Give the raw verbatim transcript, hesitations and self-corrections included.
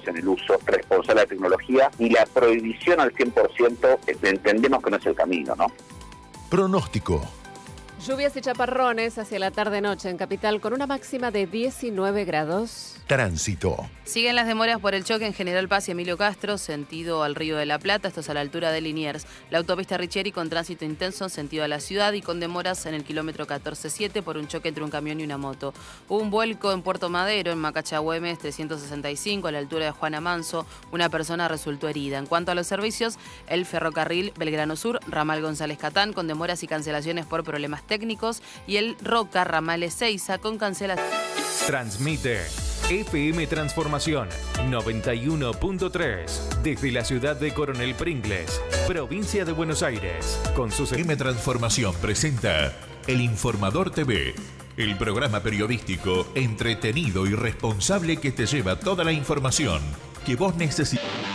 en el uso responsable de la tecnología, y la prohibición al cien por ciento entendemos que no es el camino, ¿no? Pronóstico. Lluvias y chaparrones hacia la tarde-noche en Capital con una máxima de diecinueve grados. Tránsito. Siguen las demoras por el choque en General Paz y Emilio Castro, sentido al Río de la Plata, esto es a la altura de Liniers. La autopista Richieri con tránsito intenso, sentido a la ciudad, y con demoras en el kilómetro catorce siete por un choque entre un camión y una moto. Hubo un vuelco en Puerto Madero, en Macachagüemes trescientos sesenta y cinco, a la altura de Juana Manso. Una persona resultó herida. En cuanto a los servicios, el ferrocarril Belgrano Sur, ramal González Catán, con demoras y cancelaciones por problemas técnicos, y el Roca, ramal Ezeiza, con cancelaciones. Transmite F M Transformación noventa y uno punto tres desde la ciudad de Coronel Pringles, provincia de Buenos Aires. Con sus F M Transformación presenta El Informador T V, el programa periodístico entretenido y responsable que te lleva toda la información que vos necesitas.